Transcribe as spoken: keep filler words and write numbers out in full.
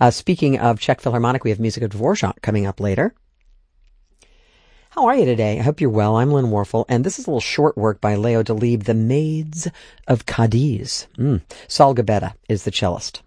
Uh, speaking of Czech Philharmonic, we have music of Dvorak coming up later. How are you today? I hope you're well. I'm Lynn Warfel, and this is a little short work by Leo Delibes, The Maids of Cadiz. Mm. Saul Gabetta is the cellist.